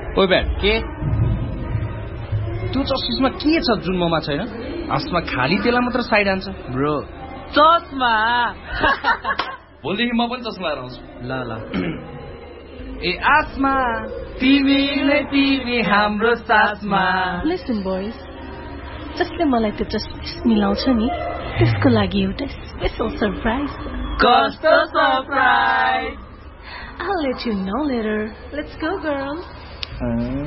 ओइ ब्याट के त्यो चस्मा के छ जुन ममा छैन? आसमा खाली तेला मात्र साइड आन्छ ब्रो। चस्मा भोलिदेखि म पनि चस्मा लगाएर आउँछु। ल ल ए आसमा तिमी नै तिमी हाम्रो सासमा। लिसन बोइज, जसले मलाई त्यो जस्टिस मिलाउँछ नि त्यसको लागि एउटा स्पेशल सरप्राइज। कस्तो surprise? I'll let you know later. Let's go, girls.